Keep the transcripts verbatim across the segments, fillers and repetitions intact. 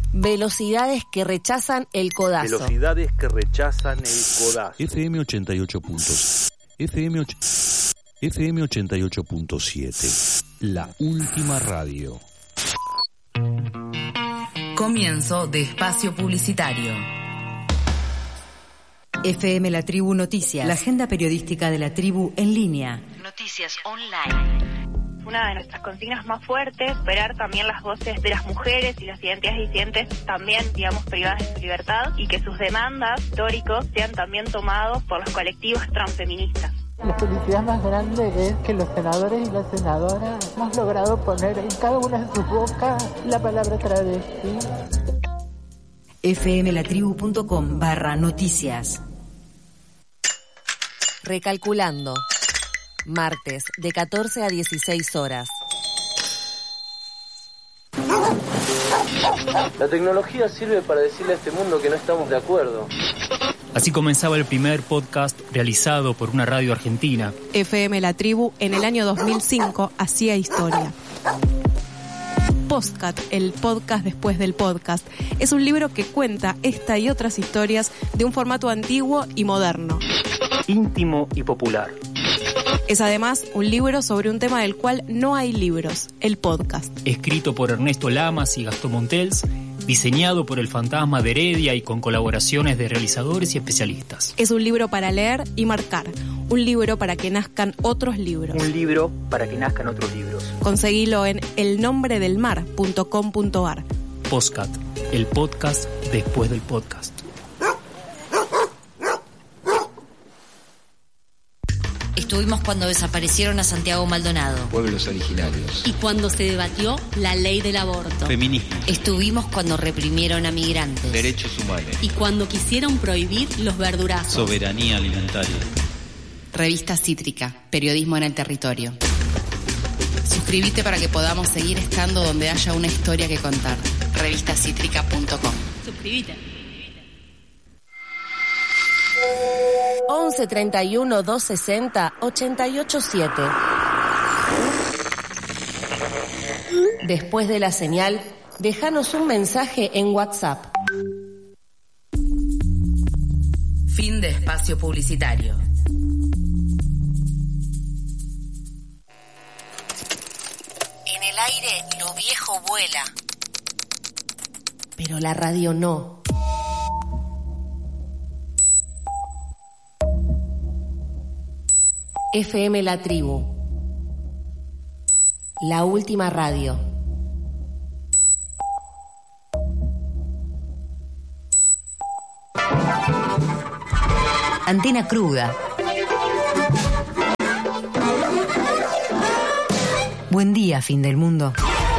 Velocidades que rechazan el codazo. Velocidades que rechazan el codazo. F M ochenta y ocho puntos. F M ochenta y ocho punto siete. La última radio. Comienzo de espacio publicitario. F M La Tribu Noticias, la agenda periodística de la tribu en línea. Noticias online. Una de nuestras consignas más fuertes, superar también las voces de las mujeres y las identidades disidentes también, digamos, privadas de su libertad, y que sus demandas históricos sean también tomados por los colectivos transfeministas. La felicidad más grande es que los senadores y las senadoras hemos logrado poner en cada una de sus bocas la palabra travesti. fmlatribu.com barra noticias. Recalculando. Martes, de catorce a dieciséis horas. La tecnología sirve para decirle a este mundo que no estamos de acuerdo. Así comenzaba el primer podcast realizado por una radio argentina. F M La Tribu en el año dos mil cinco hacía historia. Postcat, el podcast después del podcast, es un libro que cuenta esta y otras historias de un formato antiguo y moderno. Íntimo y popular. Es además un libro sobre un tema del cual no hay libros, el podcast. Escrito por Ernesto Lamas y Gastón Montels, diseñado por el Fantasma de Heredia y con colaboraciones de realizadores y especialistas. Es un libro para leer y marcar, un libro para que nazcan otros libros. Un libro para que nazcan otros libros. Conseguilo en el nombre del mar punto com punto ar. Postcat, el podcast después del podcast. Estuvimos cuando desaparecieron a Santiago Maldonado. Pueblos originarios. Y cuando se debatió la ley del aborto. Feminismo. Estuvimos cuando reprimieron a migrantes. Derechos humanos. Y cuando quisieron prohibir los verdurazos. Soberanía alimentaria. Revista Cítrica, periodismo en el territorio. Suscríbete para que podamos seguir estando donde haya una historia que contar. revista cítrica punto com. Suscríbete. once treinta y uno, doscientos sesenta, ochenta y ocho siete. Después de la señal, déjanos un mensaje en WhatsApp. Fin de espacio publicitario. En el aire lo viejo vuela, pero la radio no. F M La Tribu, la última radio. Antena cruda. Buen día, fin del mundo.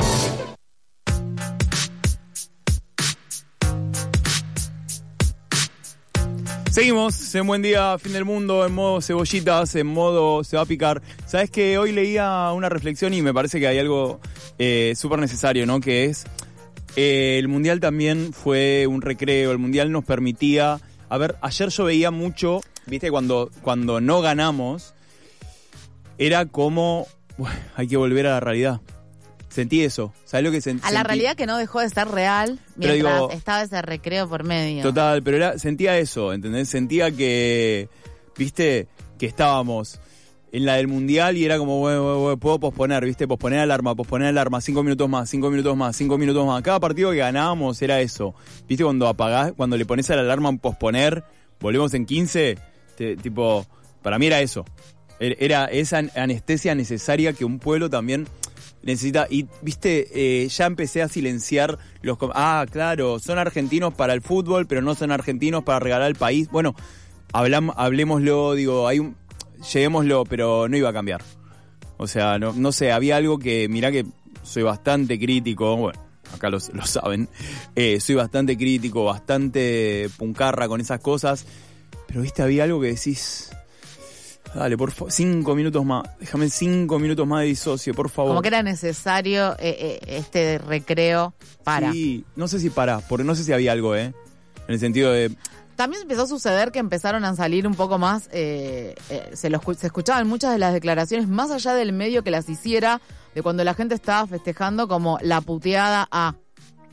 Seguimos en Buen Día, Fin del Mundo, en modo cebollitas, en modo se va a picar. Sabes que hoy leía una reflexión y me parece que hay algo eh, súper necesario, ¿no? Que es, eh, el Mundial también fue un recreo, el Mundial nos permitía... A ver, ayer yo veía mucho, viste, cuando, cuando no ganamos, era como, bueno, hay que volver a la realidad. Sentí eso, ¿sabes lo que sentí? A la realidad que no dejó de ser real mientras digo, estaba ese recreo por medio. Total, pero era, sentía eso, ¿entendés? Sentía que, viste, que estábamos en la del Mundial y era como, bueno, bueno, bueno, puedo posponer, viste, posponer alarma, posponer alarma, cinco minutos más, cinco minutos más, cinco minutos más. Cada partido que ganábamos era eso. Viste, cuando apagás, cuando le pones a la alarma en posponer, volvemos en quince, te, tipo, para mí era eso. Era esa anestesia necesaria que un pueblo también... necesita, y viste, eh, ya empecé a silenciar los... Ah, claro, son argentinos para el fútbol, pero no son argentinos para regalar el país. Bueno, hablam, hablemoslo, digo, hay un... llevémoslo, pero no iba a cambiar. O sea, no, no sé, había algo que, mirá que soy bastante crítico, bueno, acá lo, lo saben, eh, soy bastante crítico, bastante puncarra con esas cosas, pero viste, había algo que decís... Dale, por favor, cinco minutos más. Déjame cinco minutos más de disocio, por favor. Como que era necesario eh, eh, este recreo para. Sí, no sé si para, porque no sé si había algo, ¿eh? En el sentido de... También empezó a suceder que empezaron a salir un poco más, eh, eh, se, lo, se escuchaban muchas de las declaraciones, más allá del medio que las hiciera, de cuando la gente estaba festejando como la puteada a...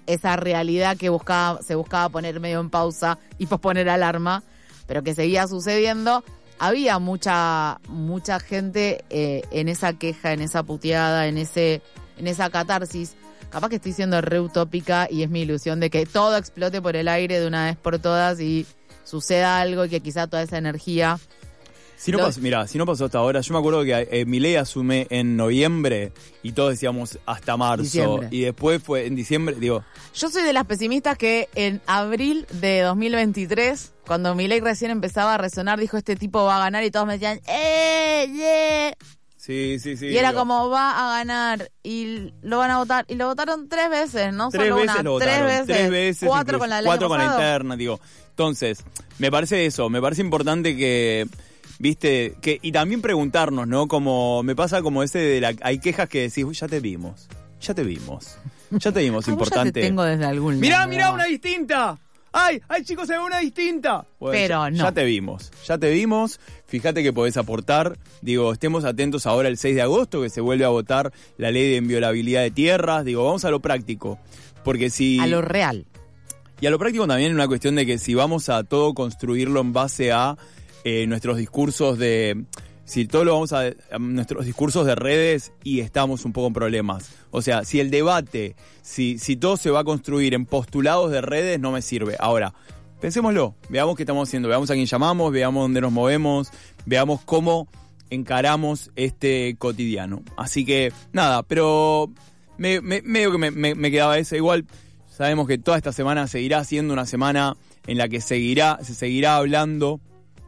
esa realidad que buscaba, se buscaba poner medio en pausa y posponer alarma, pero que seguía sucediendo. Había mucha mucha gente eh, en esa queja, en esa puteada, en ese en esa catarsis. Capaz que estoy siendo re utópica y es mi ilusión de que todo explote por el aire de una vez por todas y suceda algo y que quizá toda esa energía... Si no, pasó, mira, si no pasó hasta ahora, yo me acuerdo que eh, Milei asume en noviembre y todos decíamos hasta marzo. Diciembre. Y después fue en diciembre, digo... Yo soy de las pesimistas que en abril de dos mil veintitrés, cuando Milei recién empezaba a resonar, dijo este tipo va a ganar y todos me decían ¡eh, yeah! Sí, sí, sí. Y era digo. como va a ganar y lo van a votar. Y lo votaron tres veces, ¿no? Tres Solo veces una, lo votaron. Tres veces. Tres veces cuatro con la ley Cuatro con la mojado. interna, digo. Entonces, me parece eso, me parece importante que... Viste, que y también preguntarnos, ¿no? Como me pasa como ese de la hay quejas que decís, uy, ya te vimos. Ya te vimos. Ya te vimos, importante. Ya te tengo desde algún Mirá, lado. mirá una distinta. ¡Ay! ¡Ay, chicos, se ve una distinta! Bueno, Pero ya, no. Ya te vimos. Ya te vimos. Fíjate que podés aportar. Digo, estemos atentos ahora el seis de agosto, que se vuelve a votar la ley de inviolabilidad de tierras. Digo, vamos a lo práctico. Porque si... A lo real. Y a lo práctico también una cuestión de que si vamos a todo construirlo en base a eh, nuestros discursos de... Si todo lo vamos a, a nuestros discursos de redes y estamos un poco en problemas. O sea, si el debate, si, si todo se va a construir en postulados de redes, no me sirve. Ahora, pensémoslo, veamos qué estamos haciendo, veamos a quién llamamos, veamos dónde nos movemos, veamos cómo encaramos este cotidiano. Así que, nada, pero me, me, medio que me, me, me quedaba eso. Igual sabemos que toda esta semana seguirá siendo una semana en la que seguirá, se seguirá hablando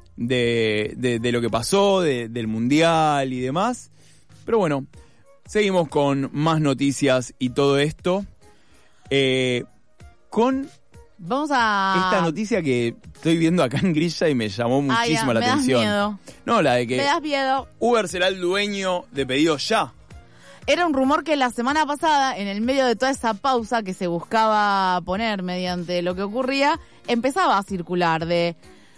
De, de, de lo que pasó, de, del mundial y demás. Pero bueno, seguimos con más noticias y todo esto. Eh, con Vamos a... esta noticia que estoy viendo acá en grilla y me llamó muchísimo Ay, la me das atención. miedo. No, la de que Me das miedo. Uber será el dueño de Pedido Ya. Era un rumor que la semana pasada, en el medio de toda esa pausa que se buscaba poner mediante lo que ocurría, empezaba a circular de...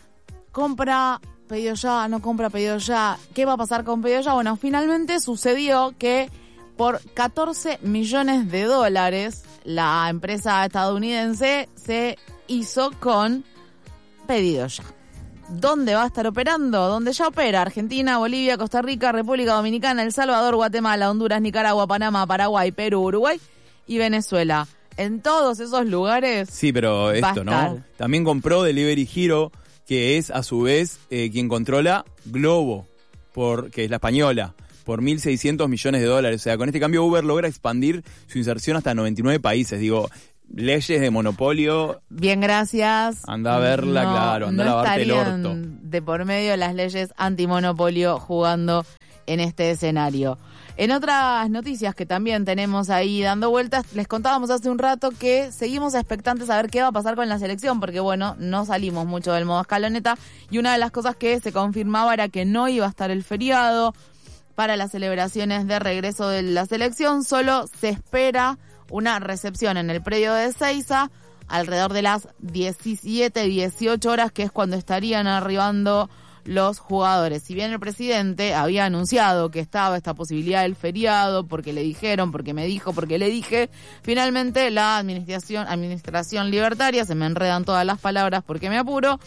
compra Pedido Ya, no compra Pedido Ya, ¿qué va a pasar con Pedido Ya? Bueno, finalmente sucedió que por catorce millones de dólares la empresa estadounidense se hizo con Pedido Ya. ¿Dónde va a estar operando? ¿Dónde ya opera? Argentina, Bolivia, Costa Rica, República Dominicana, El Salvador, Guatemala, Honduras, Nicaragua, Panamá, Paraguay, Perú, Uruguay y Venezuela. En todos esos lugares. Sí, pero esto, ¿no? También compró Delivery Hero, que es a su vez eh, quien controla Globo, por, que es la española, por mil seiscientos millones de dólares. O sea, con este cambio Uber logra expandir su inserción hasta noventa y nueve países. Digo, leyes de monopolio. Bien, gracias. Anda a verla, no, claro, anda no a lavarte el estarían orto. De por medio las leyes antimonopolio jugando en este escenario. En otras noticias que también tenemos ahí dando vueltas, les contábamos hace un rato que seguimos expectantes a ver qué va a pasar con la selección, porque bueno, no salimos mucho del modo escaloneta y una de las cosas que se confirmaba era que no iba a estar el feriado para las celebraciones de regreso de la selección, solo se espera una recepción en el predio de Ezeiza alrededor de las diecisiete, dieciocho horas, que es cuando estarían arribando los jugadores. Si bien el presidente había anunciado que estaba esta posibilidad del feriado, porque le dijeron, porque me dijo, porque le dije, finalmente la administración, administración libertaria, se me enredan todas las palabras porque me apuro,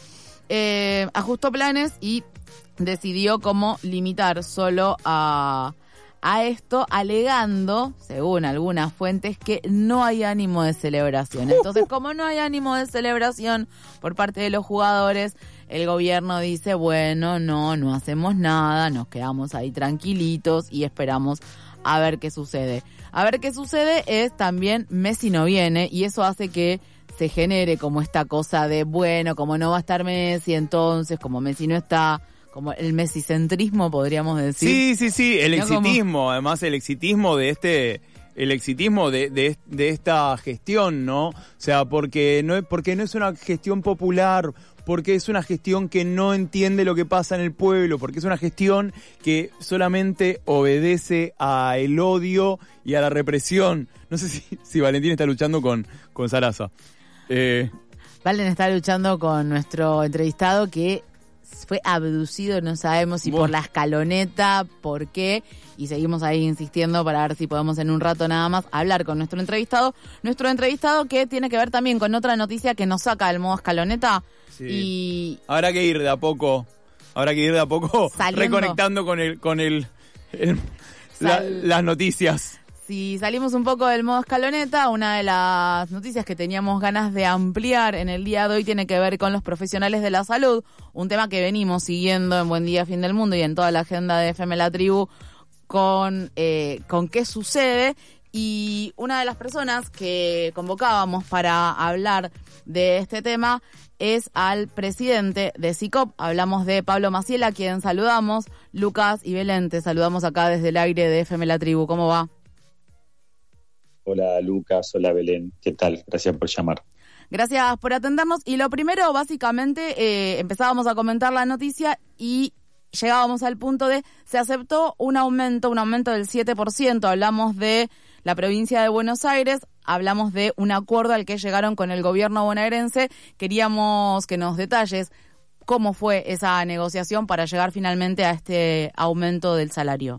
eh, ajustó planes y decidió cómo limitar solo a... a esto, alegando, según algunas fuentes, que no hay ánimo de celebración. Entonces, como no hay ánimo de celebración por parte de los jugadores, el gobierno dice, bueno, no, no hacemos nada, nos quedamos ahí tranquilitos y esperamos a ver qué sucede. A ver qué sucede es también Messi no viene y eso hace que se genere como esta cosa de, bueno, como no va a estar Messi, entonces, como Messi no está... como el mesicentrismo, podríamos decir. Sí, sí, sí, el ¿no? exitismo, Como... además el exitismo de este, el exitismo de, de, de esta gestión, ¿no? O sea, porque no, porque no es una gestión popular, porque es una gestión que no entiende lo que pasa en el pueblo, porque es una gestión que solamente obedece a el odio y a la represión. No sé si, si Valentín está luchando con, con Sarasa. Eh... Valen está luchando con nuestro entrevistado que... fue abducido, no sabemos si Bueno. por la escaloneta, por qué, y seguimos ahí insistiendo para ver si podemos en un rato nada más hablar con nuestro entrevistado. Nuestro entrevistado que tiene que ver también con otra noticia que nos saca del modo escaloneta. Sí. Y Habrá que ir de a poco, habrá que ir de a poco Saliendo. reconectando con el, con el, el- la- Sal- las noticias. si salimos un poco del modo escaloneta, una de las noticias que teníamos ganas de ampliar en el día de hoy tiene que ver con los profesionales de la salud, un tema que venimos siguiendo en Buen Día Fin del Mundo y en toda la agenda de F M La Tribu con, eh, con qué sucede. Y una de las personas que convocábamos para hablar de este tema es al presidente de SICOP. Hablamos de Pablo Maciel, a quien saludamos. Lucas y Belén, te saludamos acá desde el aire de F M La Tribu. ¿Cómo va? Hola Lucas, hola Belén, ¿qué tal? Gracias por llamar. Gracias por atendernos. Y lo primero, básicamente, eh, empezábamos a comentar la noticia y llegábamos al punto de se aceptó un aumento, un aumento del siete por ciento. Hablamos de la provincia de Buenos Aires, hablamos de un acuerdo al que llegaron con el gobierno bonaerense. Queríamos que nos detalles cómo fue esa negociación para llegar finalmente a este aumento del salario.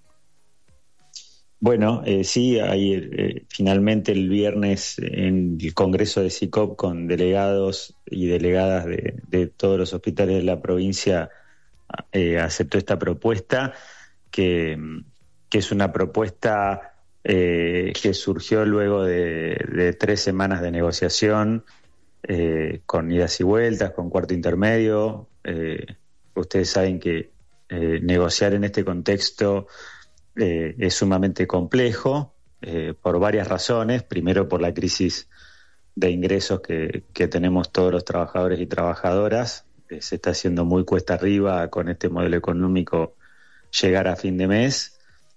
Bueno, eh, sí, hay, eh, finalmente el viernes en el Congreso de SICOP con delegados y delegadas de, de todos los hospitales de la provincia eh, aceptó esta propuesta, que, que es una propuesta eh, que surgió luego de, de tres semanas de negociación, eh, con idas y vueltas, con cuarto intermedio. Eh, ustedes saben que eh, negociar en este contexto Eh, es sumamente complejo eh, por varias razones. Primero, por la crisis de ingresos que, que tenemos todos los trabajadores y trabajadoras. Eh, se está haciendo muy cuesta arriba con este modelo económico llegar a fin de mes.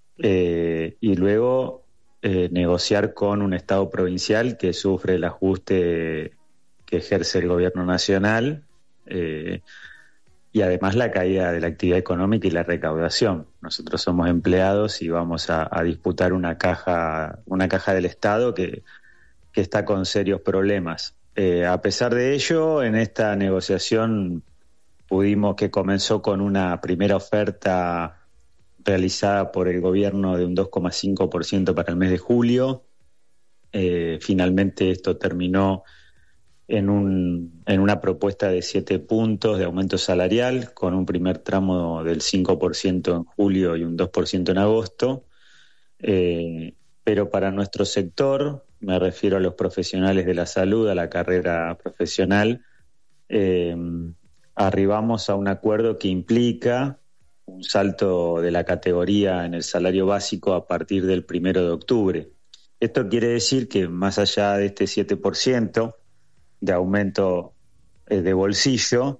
Eh, y luego eh, negociar con un Estado provincial que sufre el ajuste que ejerce el gobierno nacional. Eh, Y además la caída de la actividad económica y la recaudación. Nosotros somos empleados y vamos a, a disputar una caja, una caja del Estado que, que está con serios problemas. Eh, a pesar de ello, en esta negociación pudimos, que comenzó con una primera oferta realizada por el gobierno de un dos coma cinco por ciento para el mes de julio. Eh, finalmente esto terminó en, un, en una propuesta de siete puntos de aumento salarial, con un primer tramo del cinco por ciento en julio y un dos por ciento en agosto. Eh, pero para nuestro sector, me refiero a los profesionales de la salud, a la carrera profesional, eh, arribamos a un acuerdo que implica un salto de la categoría en el salario básico a partir del primero de octubre. Esto quiere decir que más allá de este siete por ciento de aumento eh, de bolsillo,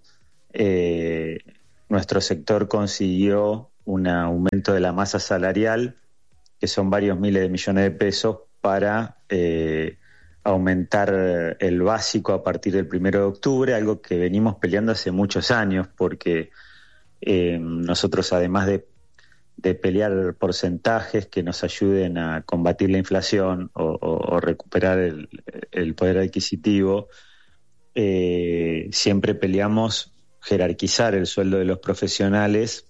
eh, nuestro sector consiguió un aumento de la masa salarial, que son varios miles de millones de pesos, para eh, aumentar el básico a partir del primero de octubre, algo que venimos peleando hace muchos años, porque eh, nosotros, además de, de pelear porcentajes que nos ayuden a combatir la inflación o, o, o recuperar el, el poder adquisitivo, eh, siempre peleamos jerarquizar el sueldo de los profesionales.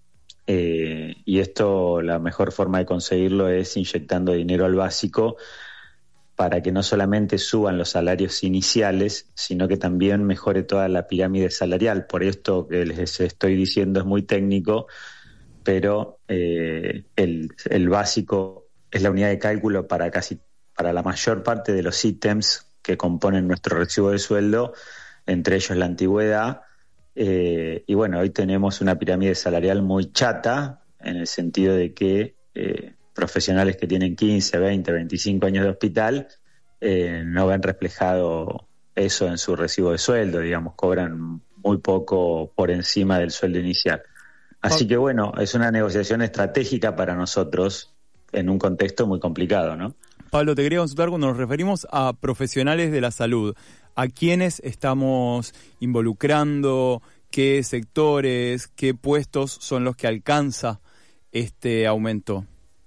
Eh, y esto, la mejor forma de conseguirlo es inyectando dinero al básico para que no solamente suban los salarios iniciales, sino que también mejore toda la pirámide salarial. Por esto que les estoy diciendo es muy técnico, pero eh, el, el básico es la unidad de cálculo para casi para la mayor parte de los ítems que componen nuestro recibo de sueldo, entre ellos la antigüedad. Eh, y bueno, hoy tenemos una pirámide salarial muy chata, en el sentido de que eh, profesionales que tienen quince, veinte, veinticinco años de hospital eh, no ven reflejado eso en su recibo de sueldo, digamos, cobran muy poco por encima del sueldo inicial. Así que bueno, es una negociación estratégica para nosotros en un contexto muy complicado, ¿no? Pablo, te quería consultar, cuando nos referimos a profesionales de la salud, ¿a quiénes estamos involucrando? ¿Qué sectores, qué puestos son los que alcanza este aumento?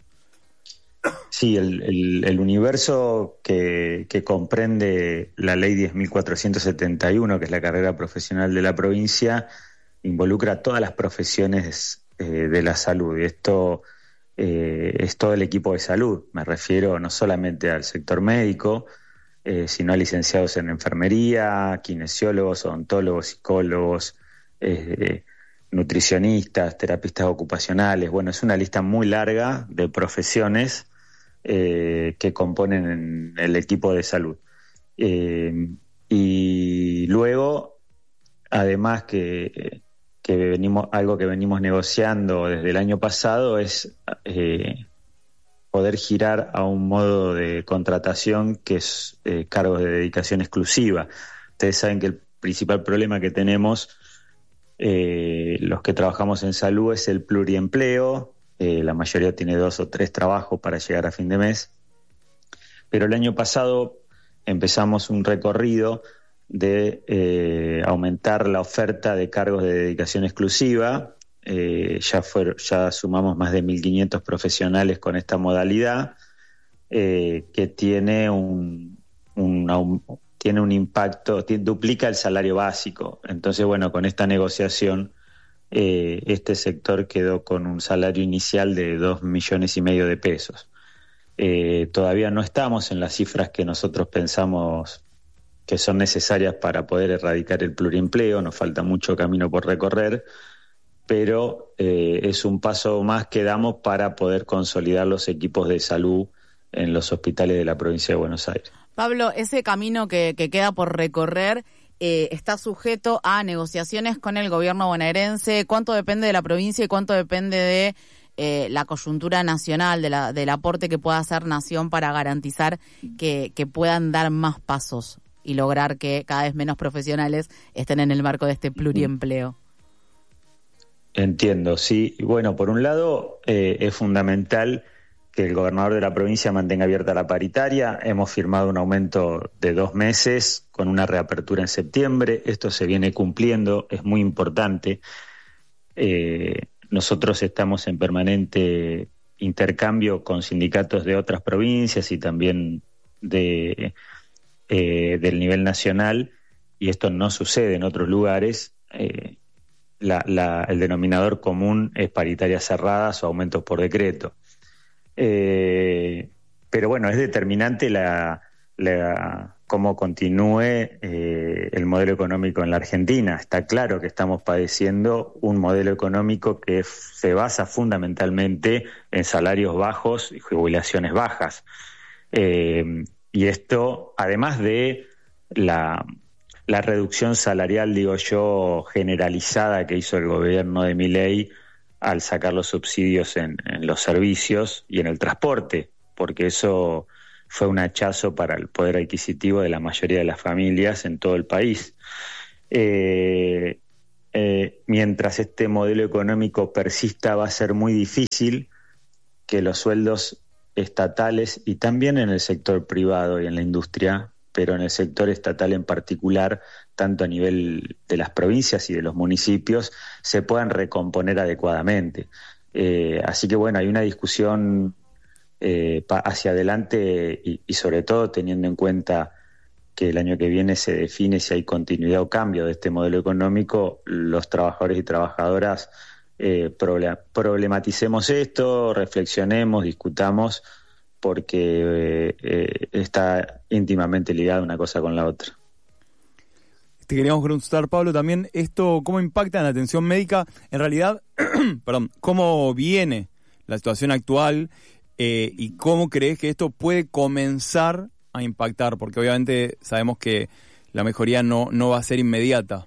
Sí, el, el, el universo que, que comprende la ley diez mil cuatrocientos setenta y uno, que es la carrera profesional de la provincia, involucra a todas las profesiones eh, de la salud. Y esto eh, es todo el equipo de salud. Me refiero no solamente al sector médico, eh, sino a licenciados en enfermería, kinesiólogos, odontólogos, psicólogos, eh, nutricionistas, terapistas ocupacionales. Bueno, es una lista muy larga de profesiones eh, que componen el equipo de salud. Eh, y luego, además que, que venimos, algo que venimos negociando desde el año pasado es eh, poder girar a un modo de contratación que es eh, cargos de dedicación exclusiva. Ustedes saben que el principal problema que tenemos eh, los que trabajamos en salud es el pluriempleo. Eh, la mayoría tiene dos o tres trabajos para llegar a fin de mes. Pero el año pasado empezamos un recorrido de eh, aumentar la oferta de cargos de dedicación exclusiva. Eh, ya, fue, ya sumamos más de mil quinientos profesionales con esta modalidad, eh, que tiene un, un, un, tiene un impacto, tiene, duplica el salario básico. Entonces, bueno, con esta negociación, eh, este sector quedó con un salario inicial de dos millones y medio de pesos. Eh, todavía no estamos en las cifras que nosotros pensamos que son necesarias para poder erradicar el pluriempleo, nos falta mucho camino por recorrer, pero eh, es un paso más que damos para poder consolidar los equipos de salud en los hospitales de la provincia de Buenos Aires. Pablo, ese camino que, que queda por recorrer eh, está sujeto a negociaciones con el gobierno bonaerense. ¿Cuánto depende de la provincia y cuánto depende de eh, la coyuntura nacional, de la, del aporte que pueda hacer Nación para garantizar que, que puedan dar más pasos y lograr que cada vez menos profesionales estén en el marco de este pluriempleo? Entiendo, sí. Bueno, por un lado eh, es fundamental que el gobernador de la provincia mantenga abierta la paritaria. Hemos firmado un aumento de dos meses con una reapertura en septiembre. Esto se viene cumpliendo, es muy importante. Eh, nosotros estamos en permanente intercambio con sindicatos de otras provincias y también de, eh, del nivel nacional, y esto no sucede en otros lugares. Eh, La, la, el denominador común es paritarias cerradas o aumentos por decreto. Eh, pero bueno, es determinante la, la, cómo continúe eh, el modelo económico en la Argentina. Está claro que estamos padeciendo un modelo económico que se basa fundamentalmente en salarios bajos y jubilaciones bajas. Eh, y esto, además de la... la reducción salarial, digo yo, generalizada que hizo el gobierno de Milei al sacar los subsidios en, en los servicios y en el transporte, porque eso fue un hachazo para el poder adquisitivo de la mayoría de las familias en todo el país. Eh, eh, mientras este modelo económico persista, va a ser muy difícil que los sueldos estatales y también en el sector privado y en la industria, pero en el sector estatal en particular, tanto a nivel de las provincias y de los municipios, se puedan recomponer adecuadamente. Eh, así que bueno, hay una discusión eh, hacia adelante y, y sobre todo teniendo en cuenta que el año que viene se define si hay continuidad o cambio de este modelo económico. Los trabajadores y trabajadoras eh, problematicemos esto, reflexionemos, discutamos, porque eh, está íntimamente ligada una cosa con la otra. Te queríamos preguntar, Pablo, también esto, ¿cómo impacta en la atención médica? En realidad, perdón, ¿cómo viene la situación actual eh, y cómo crees que esto puede comenzar a impactar? Porque obviamente sabemos que la mejoría no, no va a ser inmediata.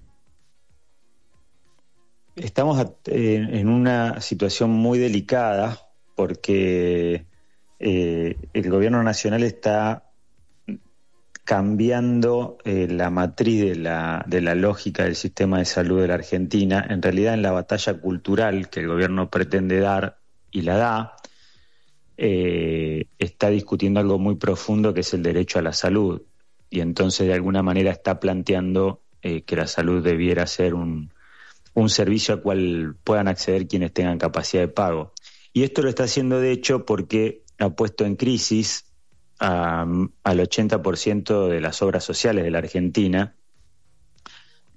Estamos en una situación muy delicada porque Eh, el gobierno nacional está cambiando eh, la matriz de la, de la lógica del sistema de salud de la Argentina. En realidad, en la batalla cultural que el gobierno pretende dar y la da, eh, está discutiendo algo muy profundo que es el derecho a la salud, y entonces de alguna manera está planteando eh, que la salud debiera ser un, un servicio al cual puedan acceder quienes tengan capacidad de pago. Y esto lo está haciendo de hecho porque ha puesto en crisis a, al ochenta por ciento de las obras sociales de la Argentina,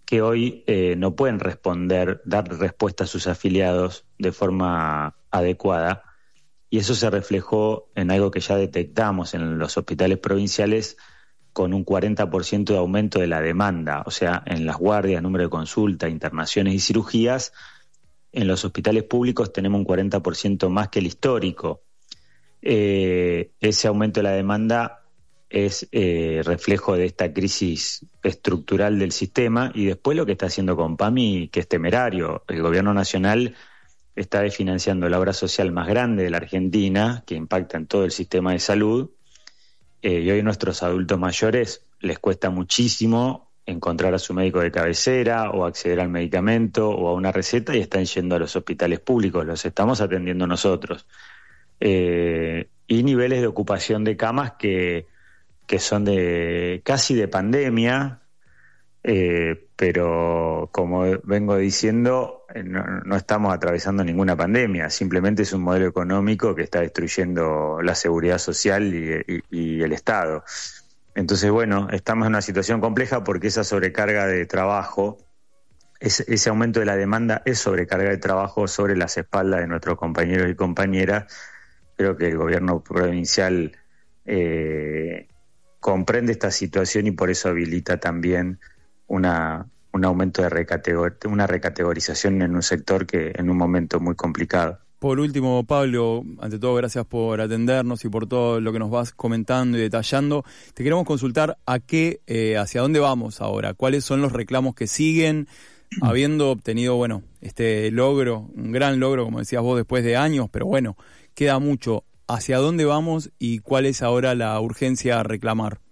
que hoy eh, no pueden responder, dar respuesta a sus afiliados de forma adecuada, y eso se reflejó en algo que ya detectamos en los hospitales provinciales, con un cuarenta por ciento de aumento de la demanda, o sea, en las guardias, número de consultas, internaciones y cirugías. En los hospitales públicos tenemos un cuarenta por ciento más que el histórico. Eh, ese aumento de la demanda es eh, reflejo de esta crisis estructural del sistema, y después lo que está haciendo Compami, que es temerario. El gobierno nacional está desfinanciando la obra social más grande de la Argentina, que impacta en todo el sistema de salud, eh, y hoy a nuestros adultos mayores les cuesta muchísimo encontrar a su médico de cabecera o acceder al medicamento o a una receta, y están yendo a los hospitales públicos, los estamos atendiendo nosotros. Eh, y niveles de ocupación de camas que que son de casi de pandemia, eh, pero como vengo diciendo, no, no estamos atravesando ninguna pandemia, simplemente es un modelo económico que está destruyendo la seguridad social y, y, y el Estado. Entonces, bueno, estamos en una situación compleja porque esa sobrecarga de trabajo, ese, ese aumento de la demanda es sobrecarga de trabajo sobre las espaldas de nuestros compañeros y compañeras. Creo que el gobierno provincial eh, comprende esta situación y por eso habilita también una, un aumento de recategor, una recategorización en un sector que en un momento muy complicado. Por último, Pablo, ante todo, gracias por atendernos y por todo lo que nos vas comentando y detallando. Te queremos consultar a qué, eh, hacia dónde vamos ahora, cuáles son los reclamos que siguen, habiendo obtenido, bueno, este logro, un gran logro, como decías vos, después de años, pero bueno, queda mucho. ¿Hacia dónde vamos y cuál es ahora la urgencia a reclamar?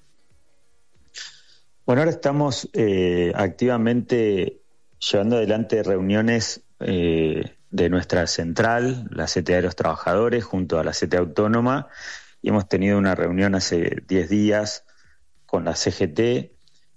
Bueno, ahora estamos eh, activamente llevando adelante reuniones eh, de nuestra central, la C T A de los Trabajadores, junto a la C T A Autónoma, y hemos tenido una reunión hace diez días con la C G T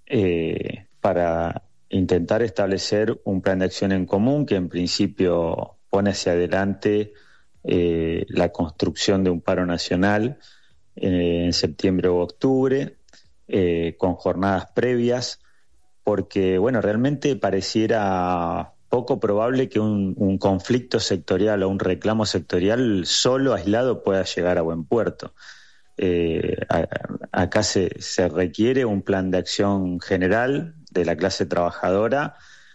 eh, para intentar establecer un plan de acción en común que en principio pone hacia adelante Eh, la construcción de un paro nacional eh, en septiembre o octubre, eh, con jornadas previas, porque bueno, realmente pareciera poco probable que un, un conflicto sectorial o un reclamo sectorial solo, aislado, pueda llegar a buen puerto. Eh, a, acá se, se requiere un plan de acción general de la clase trabajadora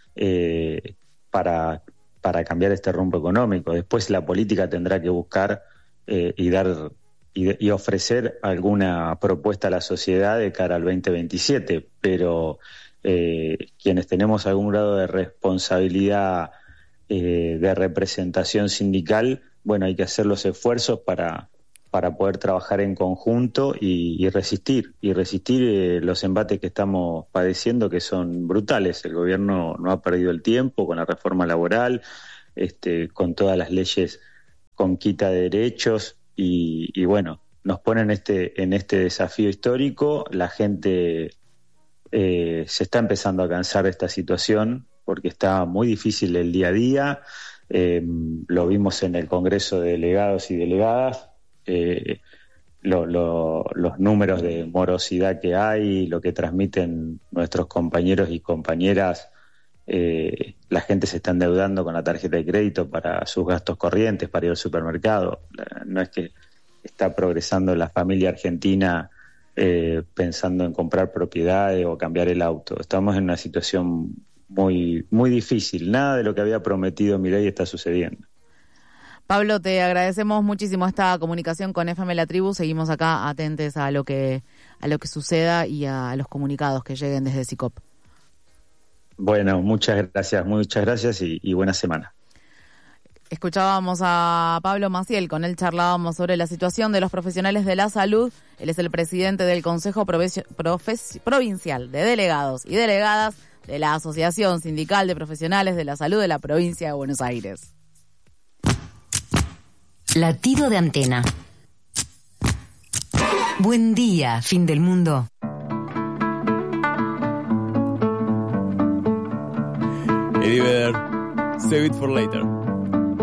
eh, para para cambiar este rumbo económico. Después la política tendrá que buscar eh, y dar y, y ofrecer alguna propuesta a la sociedad de cara al veinte veintisiete, pero eh, quienes tenemos algún grado de responsabilidad eh, de representación sindical, bueno, hay que hacer los esfuerzos para, para poder trabajar en conjunto y, y resistir, y resistir eh, los embates que estamos padeciendo, que son brutales. El gobierno no ha perdido el tiempo con la reforma laboral, este, con todas las leyes con quita de derechos, y, y bueno, nos ponen este, en este desafío histórico. La gente eh, se está empezando a cansar de esta situación porque está muy difícil el día a día. Eh, lo vimos en el Congreso de Delegados y Delegadas. Eh, lo, lo, los números de morosidad que hay, lo que transmiten nuestros compañeros y compañeras, eh, la gente se está endeudando con la tarjeta de crédito para sus gastos corrientes, para ir al supermercado. No es que está progresando la familia argentina eh, pensando en comprar propiedades o cambiar el auto. Estamos en una situación muy, muy difícil. Nada de lo que había prometido Milei está sucediendo. Pablo, te agradecemos muchísimo esta comunicación con F M La Tribu. Seguimos acá atentos a lo que a lo que suceda y a los comunicados que lleguen desde SICOP. Bueno, muchas gracias, muchas gracias y, y buena semana. Escuchábamos a Pablo Maciel, con él charlábamos sobre la situación de los profesionales de la salud. Él es el presidente del Consejo Proves- Profes- Provincial de Delegados y Delegadas de la Asociación Sindical de Profesionales de la Salud de la Provincia de Buenos Aires. Latido de antena. Buen día, fin del mundo. Eddie Vedder, Save It for Later.